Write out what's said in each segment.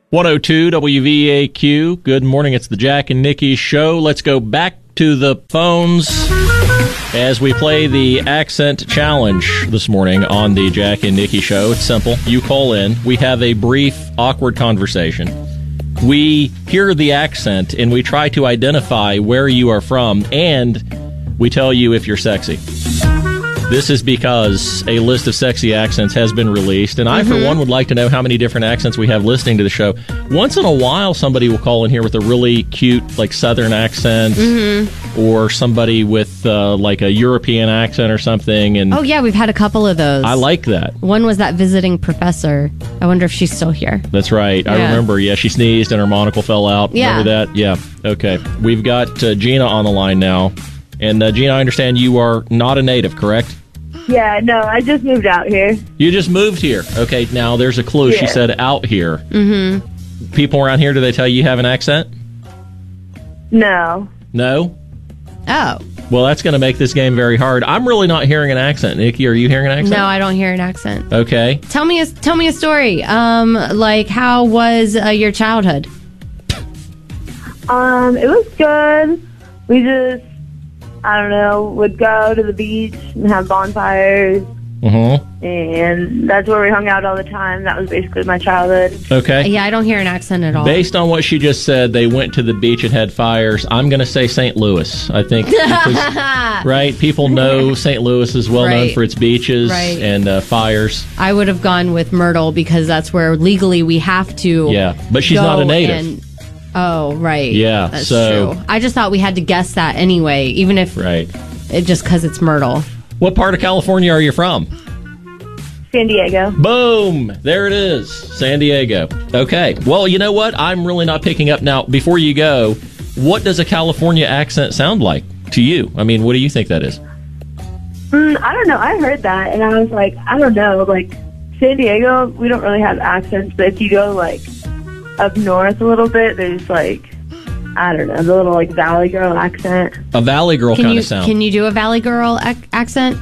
102 WVAQ. Good morning. It's the Jack and Nikki Show. Let's go back to the phones as we play the accent challenge this morning on the Jack and Nikki Show. It's simple. You call in. We have a brief, awkward conversation. We hear the accent and we try to identify where you are from, and we tell you if you're sexy. This is because a list of sexy accents has been released, and I, for one, would like to know how many different accents we have listening to the show. Once in a while, somebody will call in here with a really cute, like, Southern accent, or somebody with, like, a European accent or something. And oh, yeah, we've had a couple of those. I like that. One was that visiting professor. I wonder if she's still here. That's right. Yeah. I remember, she sneezed and her monocle fell out. Yeah. Remember that? Yeah. Okay. We've got Gina on the line now. And, Gina, I understand you are not a native, correct? Yeah, no, I just moved out here. You just moved here. Okay, now there's a clue. Yeah. She said out here. Mm-hmm. People around here, do they tell you have an accent? No. No? Oh. Well, that's going to make this game very hard. I'm really not hearing an accent. Nikki, are you hearing an accent? No, I don't hear an accent. Okay. Tell me a story. Like, how was your childhood? It was good. We just, I don't know, would go to the beach and have bonfires. Mm-hmm. And that's where we hung out all the time. That was basically my childhood. Okay. Yeah, I don't hear an accent at all. Based on what she just said, they went to the beach and had fires. I'm going to say St. Louis. I think, because, right? People know St. Louis is well known Right. for its beaches Right. and fires. I would have gone with Myrtle because that's where legally we have to. Yeah, but she's not a native. Oh, right. Yeah, that's so- true. I just thought we had to guess that anyway, even if Right. just because it's Myrtle. What part of California are you from? San Diego. Boom! There it is. San Diego. Okay. Well, you know what? I'm really not picking up. Now, before you go, what does a California accent sound like to you? I mean, what do you think that is? I don't know. I heard that, and I was like, I don't know. Like, San Diego, we don't really have accents, but if you go, like, up north a little bit, there's, like, I don't know, the little, like, Valley Girl accent. A Valley Girl kind of sound. Can you do a Valley Girl accent?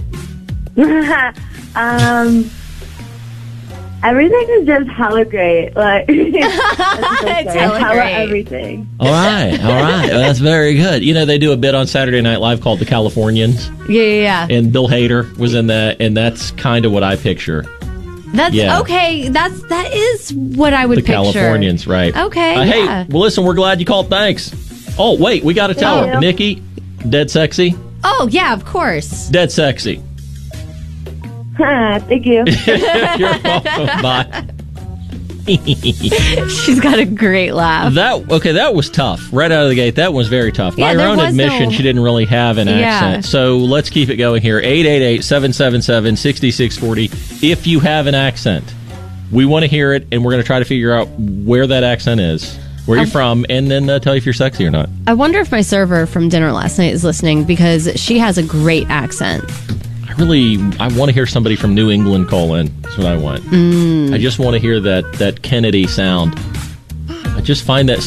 Everything is just hella great. Like, It's hella great. everything. All right. Well, that's very good. You know, they do a bit on Saturday Night Live called The Californians, Yeah. and Bill Hader was in that, and that's kind of what I picture. That's Yeah. okay. That is what I would The picture. Californians, right. Okay. Hey, yeah. well, listen, we're glad you called. Thanks. Oh, wait, we got to tell her. Yeah. Nikki, dead sexy? Oh, yeah, of course. Dead sexy. Thank you. You're welcome. Bye. She's got a great laugh. That was tough. Right out of the gate, that was very tough. Yeah, By her there own was admission, no- she didn't really have an Yeah. accent. So let's keep it going here. 888-777-6640. If you have an accent, we want to hear it, and we're going to try to figure out where that accent is, where you're from, and then tell you if you're sexy or not. I wonder if my server from dinner last night is listening because she has a great accent. I want to hear somebody from New England call in. That's what I want. I just want to hear that Kennedy sound. I just find that